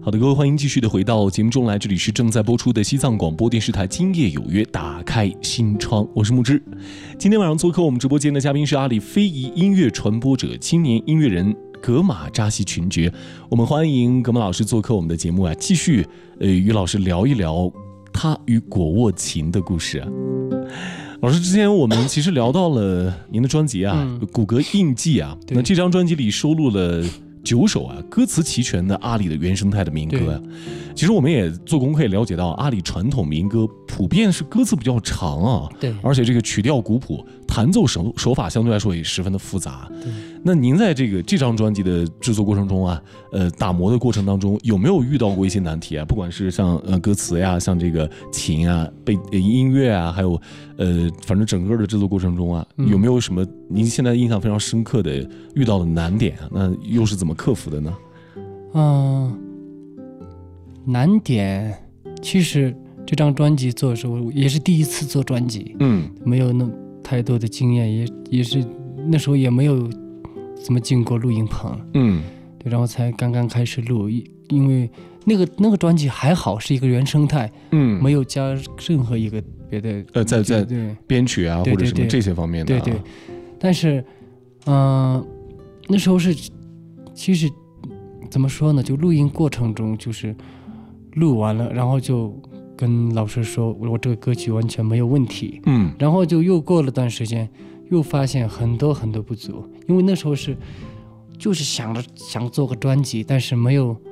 好的，各位欢迎继续的回到节目中来，这里是正在播出的西藏广播电视台今夜有约，打开心窗，我是木之。今天晚上做客我们直播间的嘉宾是阿里非遗音乐传播者、青年音乐人格玛扎西群爵，我们欢迎格玛老师做客我们的节目啊，继续与老师聊一聊他与果沃琴的故事啊。老师，之前我们其实聊到了您的专辑啊，骨骼印记啊，那这张专辑里收录了9首啊，歌词齐全的阿里的原生态的民歌啊。其实我们也做功课也了解到，阿里传统民歌普遍是歌词比较长啊， 对， 而且这个曲调古朴，弹奏手法相对来说也十分的复杂。那您在这张专辑的制作过程中啊，打磨的过程当中，有没有遇到过一些难题啊？不管是像歌词呀，像这个琴啊、音乐啊，还有反正整个的制作过程中啊，有没有什么您现在印象非常深刻的遇到的难点啊？那又是怎么克服的呢？ 难点其实这张专辑做的时候也是第一次做专辑，没有那太多的经验，也是那时候也没有怎么进过录音棚，对，然后才刚刚开始录，因为那个专辑还好是一个原生态，没有加任何一个别的在编曲啊或者什么这些方面的， 对，但是那时候是其实怎么说呢，就录音过程中就是录完了，然后就跟老师说我这个歌曲完全没有问题，然后就又过了段时间，又发现很多不足，因为那时候就是想做个专辑，但是没有